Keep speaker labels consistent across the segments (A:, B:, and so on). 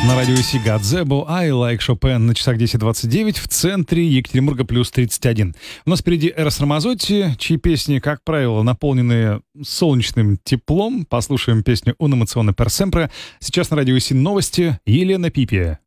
A: На радио Си Гадзебо, I Like Chopin на часах 10:29, в центре Екатеринбурга плюс 31. У нас впереди Эрос Рамазотти, чьи песни, как правило, наполнены солнечным теплом. Послушаем песню «Un emozione per sempre». Сейчас на радио Си новости. Елена Пипия.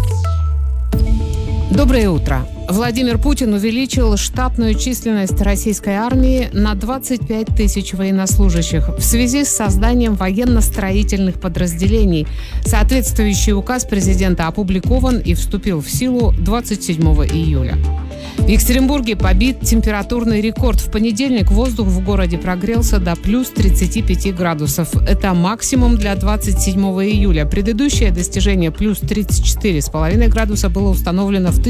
B: Доброе утро. Владимир Путин увеличил штатную численность российской армии на 25 тысяч военнослужащих в связи с созданием военно-строительных подразделений. Соответствующий указ президента опубликован и вступил в силу 27 июля. В Екатеринбурге побит температурный рекорд. В понедельник воздух в городе прогрелся до плюс 35 градусов. Это максимум для 27 июля. Предыдущее достижение плюс 34,5 градуса было установлено в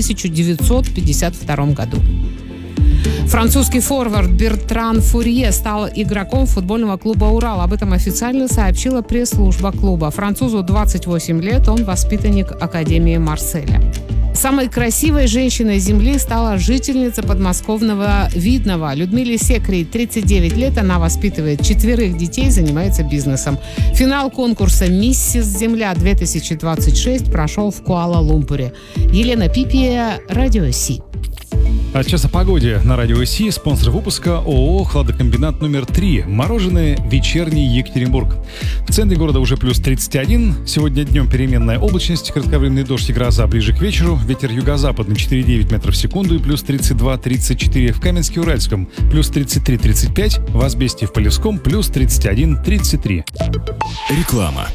B: 1952 году. Французский форвард Бертран Фурье стал игроком футбольного клуба «Урал». Об этом официально сообщила пресс-служба клуба. Французу 28 лет, он воспитанник Академии Марселя. Самой красивой женщиной Земли стала жительница подмосковного Видного. Людмиле Секрей 39 лет. Она воспитывает 4 детей, занимается бизнесом. Финал конкурса «Миссис Земля-2026» прошел в Куала-Лумпуре. Елена Пипия, Радио Си.
A: А сейчас о погоде на радио Си. Спонсор выпуска ООО «Хладокомбинат номер 3». Мороженое «Вечерний Екатеринбург». В центре города уже плюс 31. Сегодня днем переменная облачность, кратковременный дождь и гроза ближе к вечеру. Ветер юго-западный 4,9 метров в секунду и плюс 32-34. В Каменске-Уральском плюс 33-35. В Асбесте в Полевском плюс 31-33.
C: Реклама.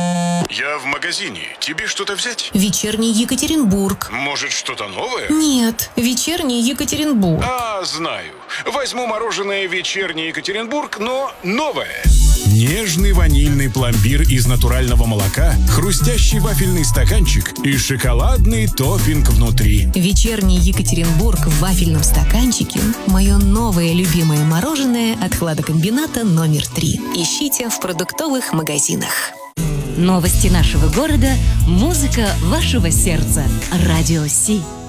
C: Я в магазине. Тебе что-то взять?
D: Вечерний Екатеринбург.
C: Может, что-то новое?
D: Нет, вечерний Екатеринбург.
C: Знаю. Возьму мороженое «Вечерний Екатеринбург», но новое. Нежный ванильный пломбир из натурального молока, хрустящий вафельный стаканчик и шоколадный топпинг внутри.
D: Вечерний Екатеринбург в вафельном стаканчике – мое новое любимое мороженое от хладокомбината номер 3. Ищите в продуктовых магазинах.
E: Новости нашего города, музыка вашего сердца. Радио Си.